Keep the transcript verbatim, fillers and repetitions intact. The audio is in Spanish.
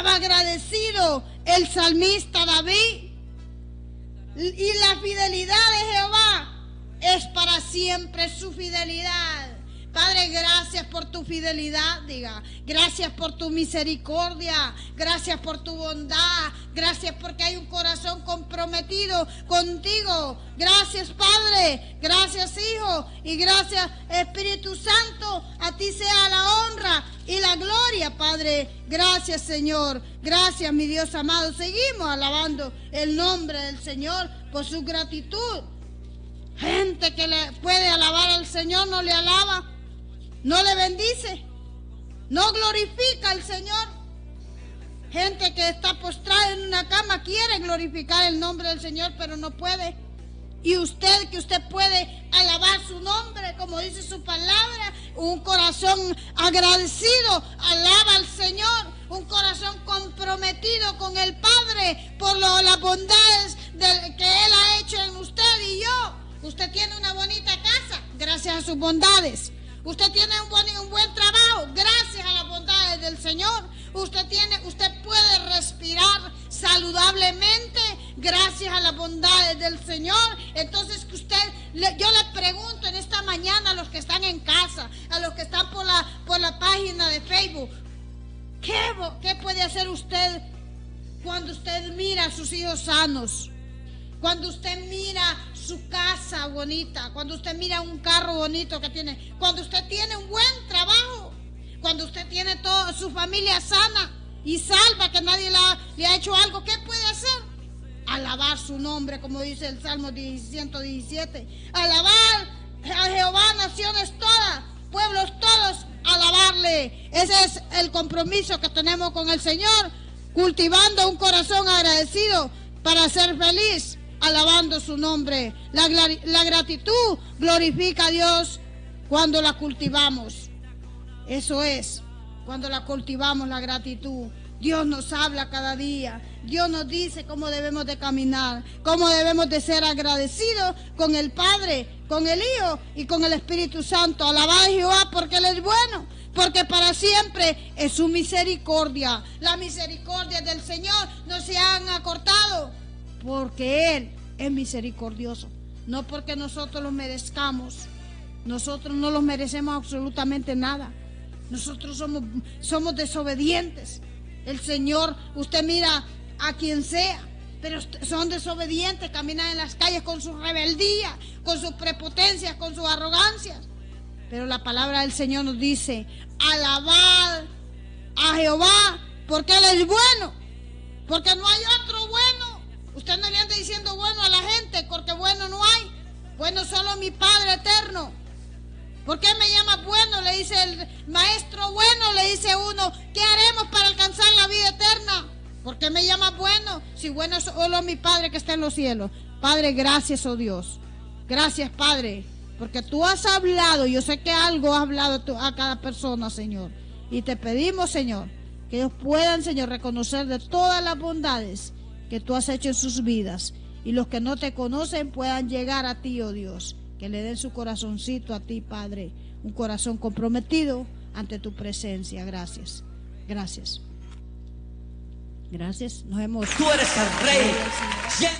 Estaba agradecido el salmista David. Y la fidelidad de Jehová es para siempre su fidelidad. Padre, gracias por tu fidelidad, diga. Gracias por tu misericordia. Gracias por tu bondad. Gracias porque hay un corazón comprometido contigo. Gracias, Padre. Gracias, Hijo. Y gracias, Espíritu Santo. A ti sea la honra y la gloria, Padre. Gracias, Señor. Gracias, mi Dios amado. Seguimos alabando el nombre del Señor por su gratitud. Gente que le puede alabar al Señor no le alaba. No le bendice, no glorifica al Señor. Gente que está postrada en una cama quiere glorificar el nombre del Señor, pero no puede. Y usted, que usted puede alabar su nombre, como dice su palabra, un corazón agradecido, alaba al Señor, un corazón comprometido con el Padre por lo, las bondades de, que Él ha hecho en usted y yo. Usted tiene una bonita casa, gracias a sus bondades. Usted tiene un buen, un buen trabajo, gracias a las bondades del Señor. Usted tiene, usted puede respirar saludablemente, gracias a las bondades del Señor. Entonces, que usted, le, yo le pregunto en esta mañana a los que están en casa, a los que están por la, por la página de Facebook, ¿qué, ¿qué puede hacer usted cuando usted mira a sus hijos sanos? Cuando usted mira su casa bonita, cuando usted mira un carro bonito que tiene, cuando usted tiene un buen trabajo, cuando usted tiene toda su familia sana y salva, que nadie la, le ha hecho algo, ¿qué puede hacer? Alabar su nombre, como dice el Salmo ciento diecisiete. Alabar a Jehová, naciones todas, pueblos todos, alabarle. Ese es el compromiso que tenemos con el Señor, cultivando un corazón agradecido para ser feliz, alabando su nombre. La, la gratitud glorifica a Dios cuando la cultivamos. Eso es, cuando la cultivamos, la gratitud. Dios nos habla cada día. Dios nos dice cómo debemos de caminar, cómo debemos de ser agradecidos con el Padre, con el Hijo y con el Espíritu Santo. Alabad a Jehová porque Él es bueno, porque para siempre es su misericordia. Las misericordias del Señor no se han acortado, porque Él es misericordioso, no porque nosotros lo merezcamos. Nosotros no los merecemos absolutamente nada. Nosotros somos, somos desobedientes. El Señor, usted mira a quien sea, pero son desobedientes, caminan en las calles con su rebeldía, con sus prepotencias, con sus arrogancias. Pero la palabra del Señor nos dice: alabad a Jehová porque Él es bueno, porque no hay otro bueno. Usted no le anda diciendo bueno a la gente, porque bueno no hay. Bueno solo mi Padre eterno. ¿Por qué me llama bueno? Le dice el maestro bueno, le dice uno. ¿Qué haremos para alcanzar la vida eterna? ¿Por qué me llama bueno? Si bueno es solo mi Padre que está en los cielos. Padre, gracias, oh Dios. Gracias, Padre, porque tú has hablado. Yo sé que algo has hablado a cada persona, Señor. Y te pedimos, Señor, que ellos puedan, Señor, reconocer de todas las bondades que tú has hecho en sus vidas. Y los que no te conocen puedan llegar a ti, oh Dios. Que le den su corazoncito a ti, Padre. Un corazón comprometido ante tu presencia. Gracias. Gracias. Gracias. Nos hemos... Tú eres el Rey.